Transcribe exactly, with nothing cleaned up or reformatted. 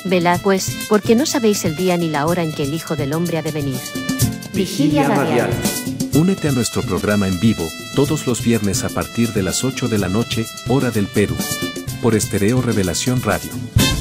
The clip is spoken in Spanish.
Velad pues, porque no sabéis el día ni la hora en que el Hijo del Hombre ha de venir. Vigilia radial. Únete a nuestro programa en vivo, todos los viernes a partir de las ocho de la noche, hora del Perú. Por Estereo Revelación Radio.